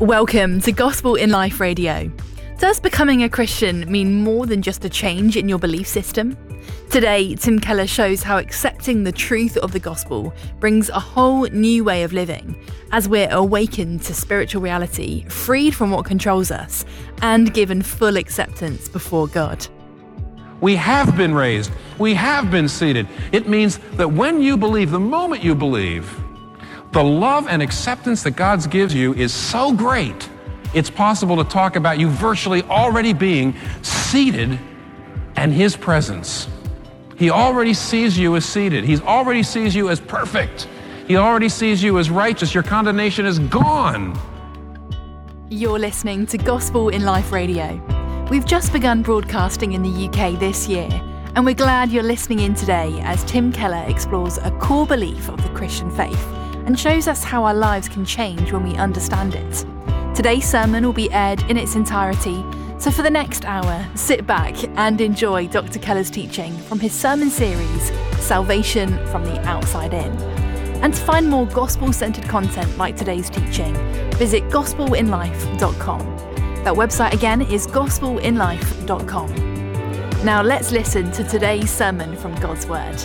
Welcome to Gospel in Life Radio. Does becoming a Christian mean more than just a change in your belief system? Today, Tim Keller shows how accepting the truth of the gospel brings a whole new way of living as we're awakened to spiritual reality, freed from what controls us, and given full acceptance before God. We have been raised. We have been seated. It means that when you believe, the moment you believe, the love and acceptance that God gives you is so great, it's possible to talk about you virtually already being seated in His presence. He already sees you as seated. He already sees you as perfect. He already sees you as righteous. Your condemnation is gone. You're listening to Gospel in Life Radio. We've just begun broadcasting in the UK this year, and we're glad you're listening in today as Tim Keller explores a core belief of the Christian faith and shows us how our lives can change when we understand it. Today's sermon will be aired in its entirety, so for the next hour, sit back and enjoy Dr. Keller's teaching from his sermon series, Salvation from the Outside In. And to find more gospel-centered content like today's teaching, visit gospelinlife.com. That website again is gospelinlife.com. Now let's listen to today's sermon from God's Word.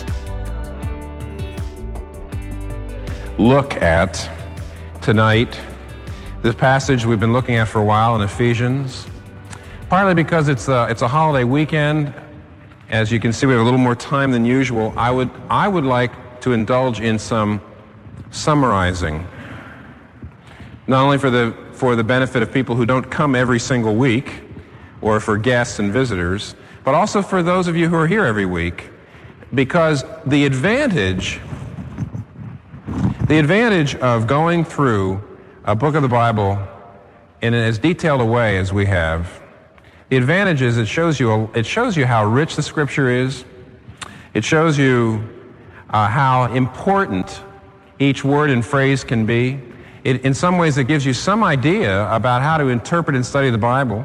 Look at tonight this passage we've been looking at for a while in Ephesians, partly because it's a holiday weekend. As you can see, we have a little more time than usual. I would like to indulge in some summarizing, not only for the benefit of people who don't come every single week, or for guests and visitors, but also for those of you who are here every week, because the advantage of going through a book of the Bible in as detailed a way as we have, the advantage is it shows you how rich the Scripture is. It shows you how important each word and phrase can be. In some ways, it gives you some idea about how to interpret and study the Bible.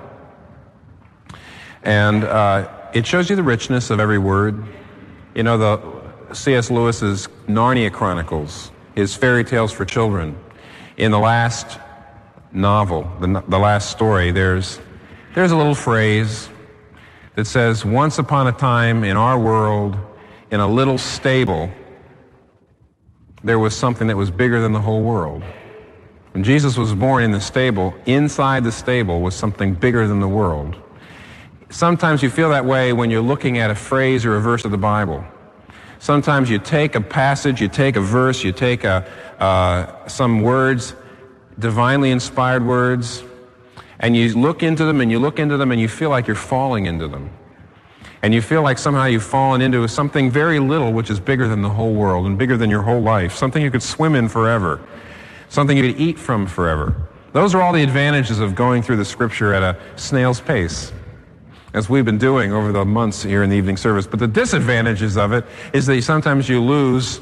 And it shows you the richness of every word. You know, the C.S. Lewis's Narnia Chronicles, his fairy tales for children. In the last novel, the last story, there's a little phrase that says, "Once upon a time in our world, in a little stable, there was something that was bigger than the whole world." When Jesus was born in the stable, inside the stable was something bigger than the world. Sometimes you feel that way when you're looking at a phrase or a verse of the Bible. Sometimes you take a passage, you take a verse, you take some words, divinely inspired words, and you look into them and you look into them and you feel like you're falling into them. And you feel like somehow you've fallen into something very little which is bigger than the whole world and bigger than your whole life, something you could swim in forever, something you could eat from forever. Those are all the advantages of going through the Scripture at a snail's pace, as we've been doing over the months here in the evening service. But the disadvantages of it is that sometimes you lose.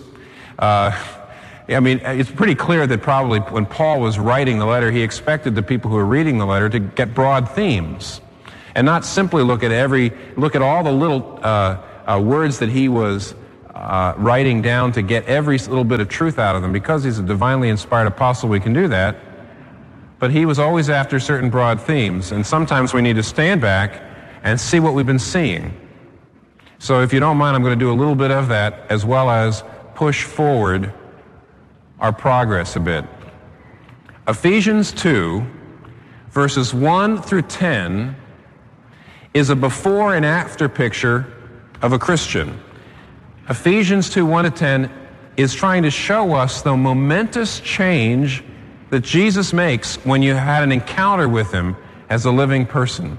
It's pretty clear that probably when Paul was writing the letter, he expected the people who were reading the letter to get broad themes and not simply look at all the little words that he was writing down to get every little bit of truth out of them. Because he's a divinely inspired apostle, we can do that. But he was always after certain broad themes, and sometimes we need to stand back and see what we've been seeing. So if you don't mind, I'm going to do a little bit of that as well as push forward our progress a bit. Ephesians 2, verses 1 through 10, is a before and after picture of a Christian. Ephesians 2, 1 to 10 is trying to show us the momentous change that Jesus makes when you had an encounter with Him as a living person.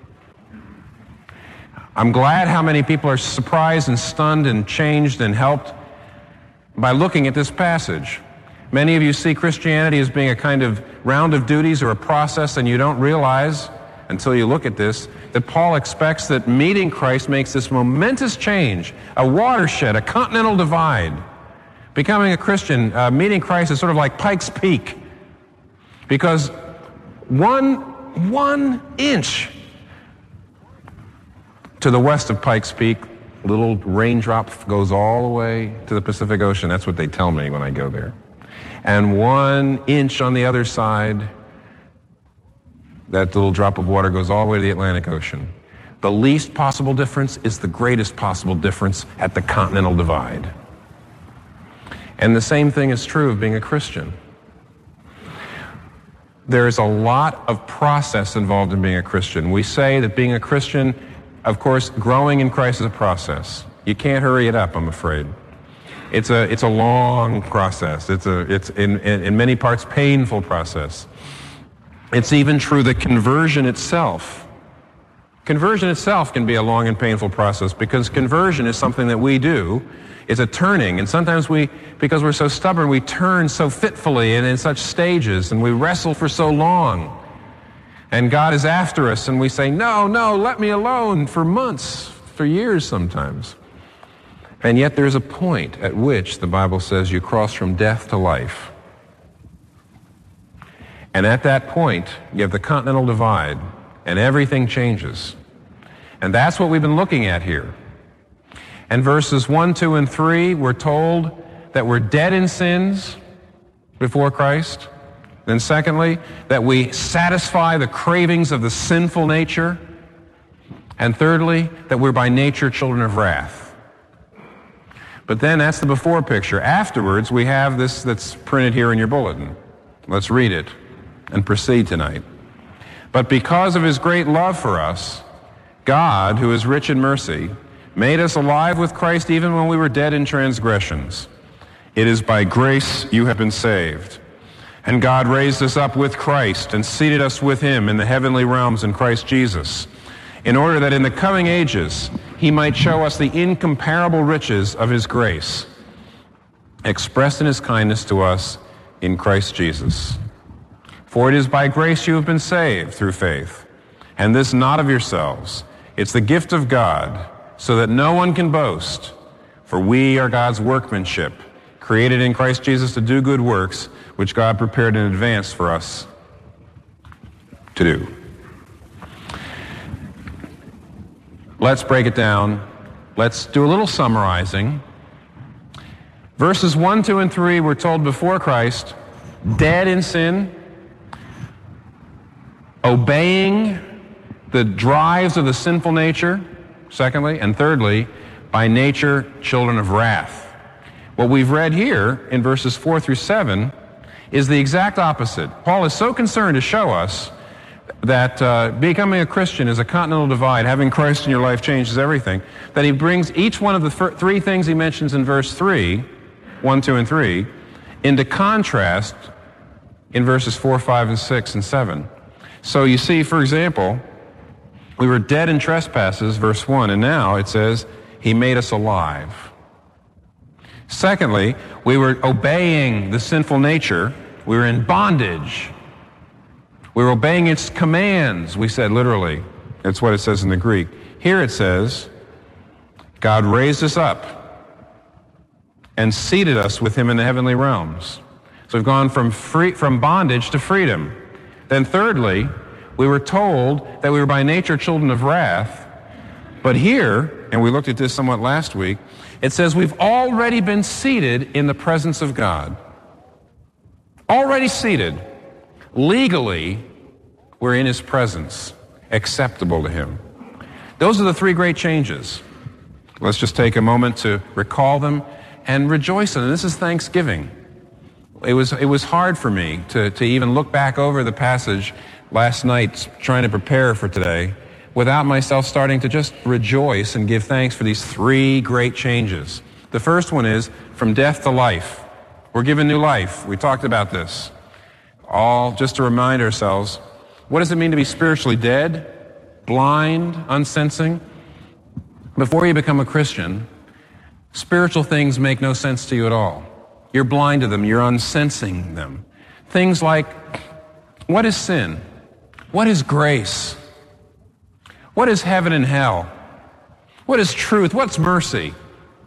I'm glad how many people are surprised and stunned and changed and helped by looking at this passage. Many of you see Christianity as being a kind of round of duties or a process, and you don't realize until you look at this that Paul expects that meeting Christ makes this momentous change, a watershed, a continental divide. Becoming a Christian, meeting Christ is sort of like Pikes Peak, because one inch to the west of Pikes Peak, a little raindrop goes all the way to the Pacific Ocean. That's what they tell me when I go there. And 1 inch on the other side, That little drop of water goes all the way to the Atlantic Ocean. The least possible difference is the greatest possible difference at the continental divide. And the same thing is true of being a Christian. There is a lot of process involved in being a Christian. We say that being a Christian, of course, growing in Christ is a process. You can't hurry it up, I'm afraid. It's a long process. It's in many parts painful process. It's even true that conversion itself can be a long and painful process, because conversion is something that we do. It's a turning, and sometimes because we're so stubborn, we turn so fitfully and in such stages, and we wrestle for so long. And God is after us, and we say, no, let me alone, for months, for years sometimes. And yet there's a point at which the Bible says you cross from death to life. And at that point, you have the continental divide, and everything changes. And that's what we've been looking at here. And verses 1, 2, and 3, we're told that we're dead in sins before Christ. Then secondly, that we satisfy the cravings of the sinful nature. And thirdly, that we're by nature children of wrath. But then that's the before picture. Afterwards, we have this that's printed here in your bulletin. Let's read it and proceed tonight. But because of his great love for us, God, who is rich in mercy, made us alive with Christ even when we were dead in transgressions. It is by grace you have been saved. And God raised us up with Christ and seated us with him in the heavenly realms in Christ Jesus, in order that in the coming ages he might show us the incomparable riches of his grace, expressed in his kindness to us in Christ Jesus. For it is by grace you have been saved through faith, and this not of yourselves. It's the gift of God, so that no one can boast. For we are God's workmanship, created in Christ Jesus to do good works, which God prepared in advance for us to do. Let's break it down. Let's do a little summarizing. Verses 1, 2, and 3, we're told before Christ, dead in sin, obeying the drives of the sinful nature, secondly, and thirdly, by nature, children of wrath. What we've read here in verses 4 through 7 is the exact opposite. Paul is so concerned to show us that becoming a Christian is a continental divide. Having Christ in your life changes everything. That he brings each one of the three things he mentions in verse 3, 1, 2, and 3, into contrast in verses 4, 5, and 6, and 7. So you see, for example, we were dead in trespasses, verse 1, and now it says, he made us alive. Secondly, we were obeying the sinful nature. We were in bondage. We were obeying its commands, we said literally. That's what it says in the Greek. Here it says, God raised us up and seated us with him in the heavenly realms. So we've gone from bondage to freedom. Then thirdly, we were told that we were by nature children of wrath. But here, and we looked at this somewhat last week, it says we've already been seated in the presence of God. Already seated. Legally, we're in his presence, acceptable to him. Those are the three great changes. Let's just take a moment to recall them and rejoice in them. This is Thanksgiving. It was hard for me to even look back over the passage last night trying to prepare for today without myself starting to just rejoice and give thanks for these three great changes. The first one is from death to life. We're given new life. We talked about this. All just to remind ourselves, what does it mean to be spiritually dead, blind, unsensing? Before you become a Christian, spiritual things make no sense to you at all. You're blind to them. You're unsensing them. Things like, what is sin? What is grace? What is heaven and hell? What is truth? What's mercy?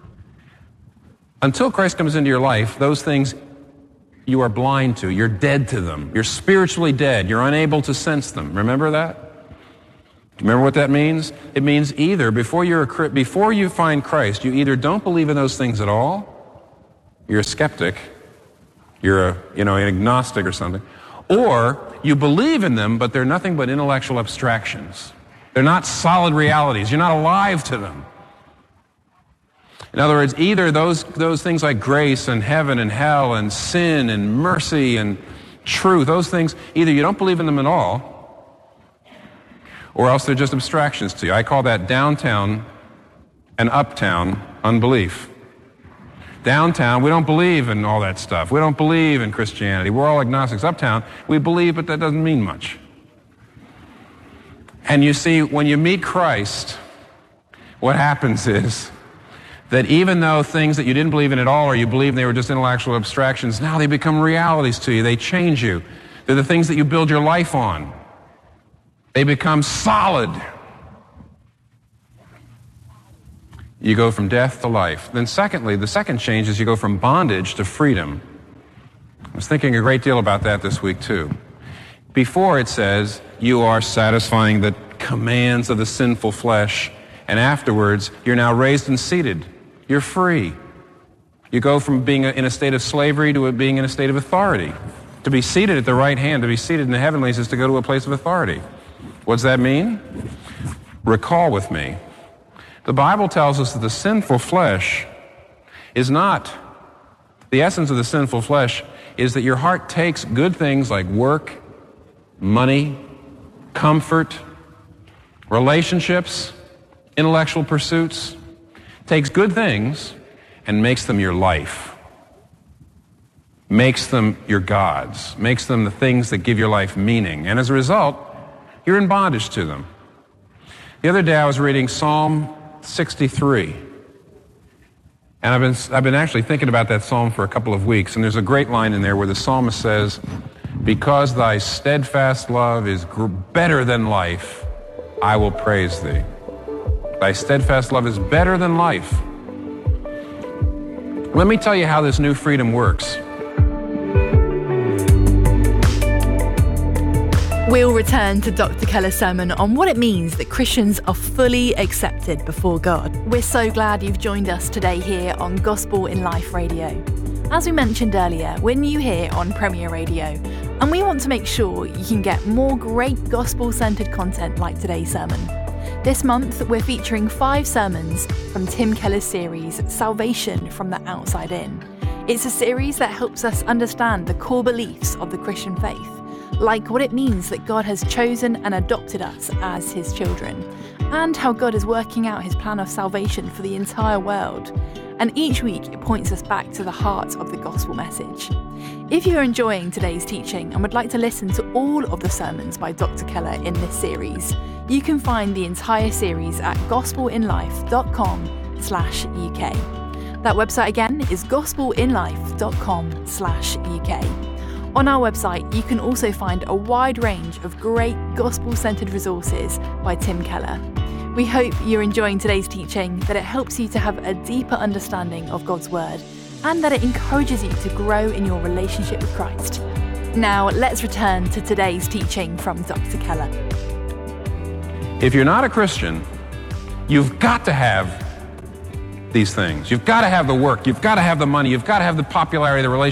Until Christ comes into your life, those things you are blind to. You're dead to them. You're spiritually dead. You're unable to sense them. Remember that? Remember what that means? It means either before you find Christ, you either don't believe in those things at all, you're a skeptic, you're an agnostic or something, Or you believe in them, but they're nothing but intellectual abstractions. They're not solid realities. You're not alive to them. In other words, either those things like grace and heaven and hell and sin and mercy and truth, those things, either you don't believe in them at all, or else they're just abstractions to you. I call that downtown and uptown unbelief. Downtown, we don't believe in all that stuff. We don't believe in Christianity. We're all agnostics. Uptown, we believe, but that doesn't mean much. And you see, when you meet Christ, what happens is that even though things that you didn't believe in at all, or you believed they were just intellectual abstractions, now they become realities to you. They change you. They're the things that you build your life on. They become solid. You go from death to life. Then secondly, the second change is you go from bondage to freedom. I was thinking a great deal about that this week too. Before it says, you are satisfying the commands of the sinful flesh, and afterwards, you're now raised and seated. You're free. You go from being in a state of slavery to being in a state of authority. To be seated at the right hand, to be seated in the heavenlies, is to go to a place of authority. What does that mean? Recall with me. The Bible tells us that the sinful flesh is not, the essence of the sinful flesh is that your heart takes good things like work, money, comfort, relationships, intellectual pursuits, takes good things and makes them your life, makes them your gods, makes them the things that give your life meaning. And as a result, you're in bondage to them. The other day I was reading Psalm 63. And I've been actually thinking about that psalm for a couple of weeks, and there's a great line in there where the psalmist says, because thy steadfast love is better than life, I will praise thee. Thy steadfast love is better than life. Let me tell you how this new freedom works. We'll return to Dr. Keller's sermon on what it means that Christians are fully accepted before God. We're so glad you've joined us today here on Gospel in Life Radio. As we mentioned earlier, we're new here on Premier Radio, and we want to make sure you can get more great gospel-centered content like today's sermon. This month, we're featuring 5 sermons from Tim Keller's series, Salvation from the Outside In. It's a series that helps us understand the core beliefs of the Christian faith, like what it means that God has chosen and adopted us as his children, and how God is working out his plan of salvation for the entire world. And each week it points us back to the heart of the gospel message. If you're enjoying today's teaching and would like to listen to all of the sermons by Dr. Keller in this series, you can find the entire series at gospelinlife.com/UK. That website again is gospelinlife.com/UK. On our website, you can also find a wide range of great gospel-centered resources by Tim Keller. We hope you're enjoying today's teaching, that it helps you to have a deeper understanding of God's Word, and that it encourages you to grow in your relationship with Christ. Now, let's return to today's teaching from Dr. Keller. If you're not a Christian, you've got to have these things. You've got to have the work. You've got to have the money. You've got to have the popularity, the relationship.